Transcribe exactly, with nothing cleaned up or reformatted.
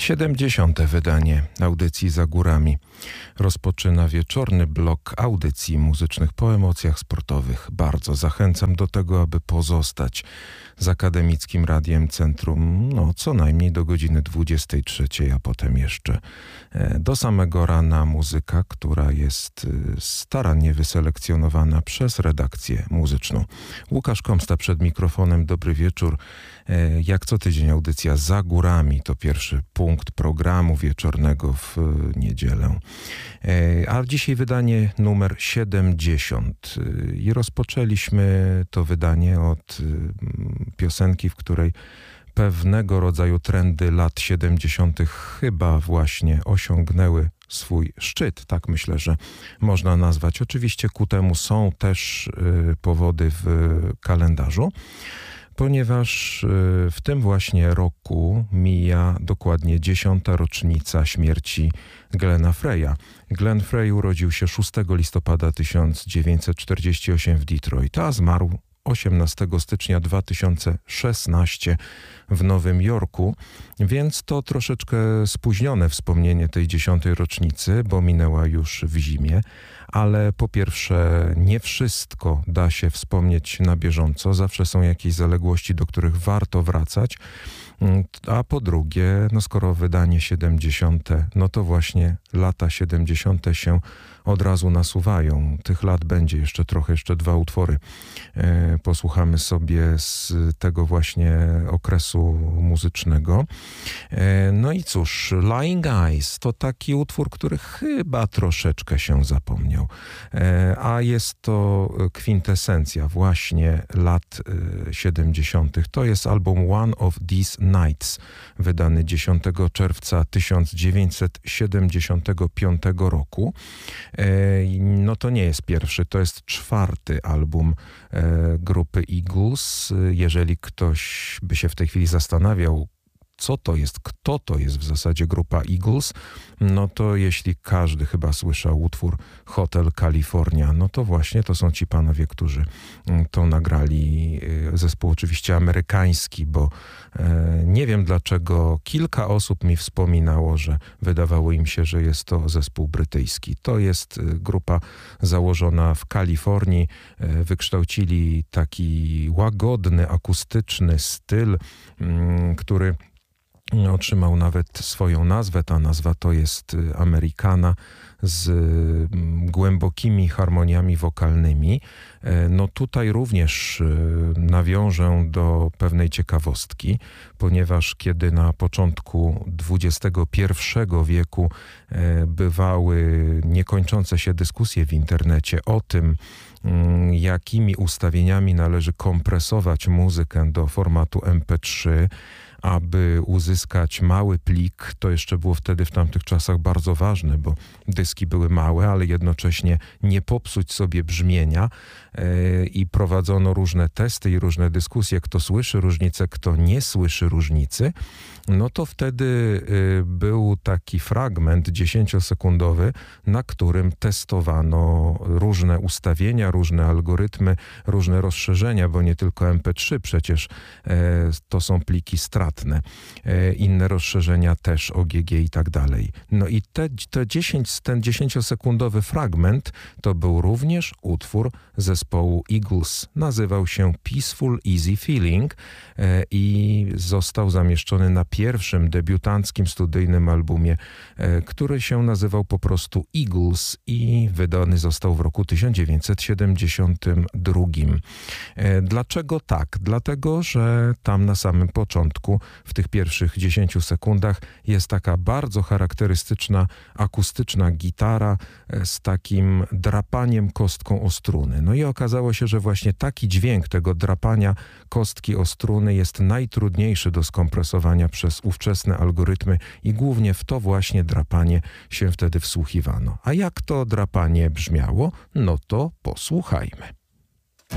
siedemdziesiąte wydanie audycji Za Górami rozpoczyna wieczorny blok audycji muzycznych po emocjach sportowych. Bardzo zachęcam do tego, aby pozostać z Akademickim Radiem Centrum no co najmniej do godziny dwudziestej trzeciej, a potem jeszcze do samego rana muzyka, która jest starannie wyselekcjonowana przez redakcję muzyczną. Łukasz Komsta przed mikrofonem. Dobry wieczór. Jak co tydzień audycja Za Górami to pierwszy punkt programu wieczornego w niedzielę. A dzisiaj wydanie numer siedemdziesiąt. I rozpoczęliśmy to wydanie od piosenki, w której pewnego rodzaju trendy lat siedemdziesiątych chyba właśnie osiągnęły swój szczyt, tak myślę, że można nazwać. Oczywiście ku temu są też powody w kalendarzu, ponieważ w tym właśnie roku mija dokładnie dziesiąta rocznica śmierci Glena Freya. Glenn Frey urodził się szóstego listopada tysiąc dziewięćset czterdziestego ósmego w Detroit, a zmarł osiemnastego stycznia dwa tysiące szesnastego w Nowym Jorku, więc to troszeczkę spóźnione wspomnienie tej dziesiątej rocznicy, bo minęła już w zimie, ale po pierwsze nie wszystko da się wspomnieć na bieżąco, zawsze są jakieś zaległości, do których warto wracać, a po drugie, no skoro wydanie siedemdziesiąte, no to właśnie lata siedemdziesiąte się od razu nasuwają. Tych lat będzie jeszcze trochę, jeszcze dwa utwory e, posłuchamy sobie z tego właśnie okresu muzycznego. E, no i cóż, Lying Eyes to taki utwór, który chyba troszeczkę się zapomniał, e, a jest to kwintesencja właśnie lat e, siedemdziesiątych. To jest album One of These Nights, wydany dziesiątego czerwca tysiąc dziewięćset siedemdziesiątego piątego roku. No to nie jest pierwszy, to jest czwarty album grupy Eagles. Jeżeli ktoś by się w tej chwili zastanawiał, co to jest, kto to jest w zasadzie grupa Eagles, no to jeśli każdy chyba słyszał utwór Hotel California, no to właśnie to są ci panowie, którzy to nagrali. Zespół oczywiście amerykański, bo e, nie wiem dlaczego kilka osób mi wspominało, że wydawało im się, że jest to zespół brytyjski. To jest grupa założona w Kalifornii. E, wykształcili taki łagodny, akustyczny styl, m, który otrzymał nawet swoją nazwę. Ta nazwa to jest Americana z głębokimi harmoniami wokalnymi. No tutaj również nawiążę do pewnej ciekawostki, ponieważ kiedy na początku dwudziestego pierwszego wieku bywały niekończące się dyskusje w internecie o tym, jakimi ustawieniami należy kompresować muzykę do formatu em pe trzy, aby uzyskać mały plik, to jeszcze było wtedy w tamtych czasach bardzo ważne, bo dyski były małe, ale jednocześnie nie popsuć sobie brzmienia yy, i prowadzono różne testy i różne dyskusje, kto słyszy różnicę, kto nie słyszy różnicy. No to wtedy yy, był taki fragment dziesięciosekundowy, na którym testowano różne ustawienia, różne algorytmy, różne rozszerzenia, bo nie tylko em pe trzy przecież yy, to są pliki stratne. Inne rozszerzenia też, o ge gie i tak dalej. No i te, te dziesięć, ten dziesięciosekundowy fragment to był również utwór zespołu Eagles. Nazywał się Peaceful Easy Feeling i został zamieszczony na pierwszym debiutanckim studyjnym albumie, który się nazywał po prostu Eagles i wydany został w roku tysiąc dziewięćset siedemdziesiątym drugim. Dlaczego tak? Dlatego, że tam na samym początku w tych pierwszych dziesięciu sekundach jest taka bardzo charakterystyczna akustyczna gitara z takim drapaniem kostką o struny. No i okazało się, że właśnie taki dźwięk tego drapania kostki o struny jest najtrudniejszy do skompresowania przez ówczesne algorytmy i głównie w to właśnie drapanie się wtedy wsłuchiwano. A jak to drapanie brzmiało? No to posłuchajmy.